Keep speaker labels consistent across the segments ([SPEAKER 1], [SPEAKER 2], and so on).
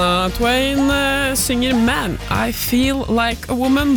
[SPEAKER 1] Twain synger Man, I Feel Like a Woman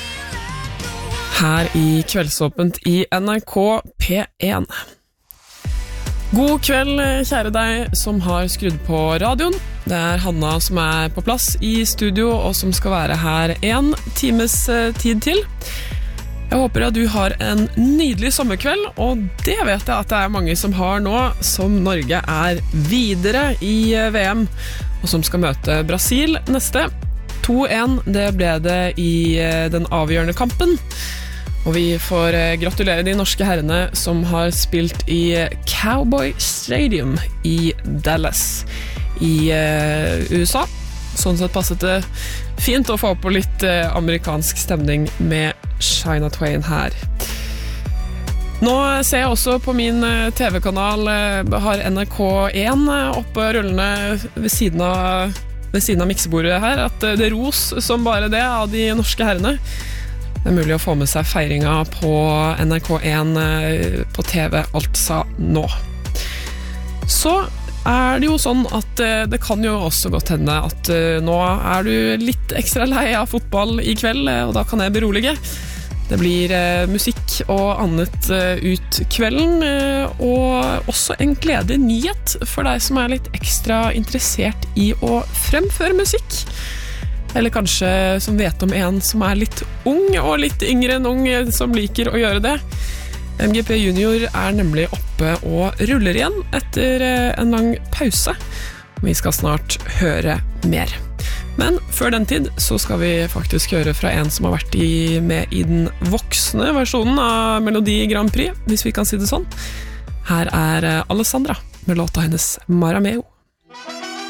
[SPEAKER 1] her i Kveldsåpent i NRK P1. God kveld, kjære deg som har skrudd på radioen. Det Hanna som på plass i studio og som skal være her 1 times tid til. Jeg håper at du har en nydelig sommerkveld, og det vet jeg at det mange som har nå, som Norge videre i VM, og som skal møte Brasil neste. 2-1, det ble det i den avgjørende kampen. Og vi får gratulere de norske herrene som har spilt i Cowboy Stadium i Dallas i USA. Sånn sett passet det fint å få på litt amerikansk stemning med Shania Twain her. Nå ser jeg også på min TV-kanal, har NRK1 oppe rullende ved siden av miksebordet her, at det ros som bare det av de norske herrene. Det mulig å få med seg feiringa på NRK1 på TV altså nå. Så det jo sånn at det kan jo også godt hende at nå du litt ekstra lei av fotball i kveld, og da kan jeg berolige. Det blir musikk og annet ut kvelden, og også en gledelig nyhet for deg som litt ekstra interessert i å fremføre musikk. Eller kanskje som vet om en som litt ung og litt yngre enn ung som liker å gjøre det. MGP Junior nemlig oppe og ruller igjen etter en lang pause. Vi skal snart høre mer. Men før den tid så skal vi faktisk høre fra en som har vært med i den voksne versjonen av Melodi Grand Prix, hvis vi kan si det sånn. Her Alessandra med låta hennes Marameo.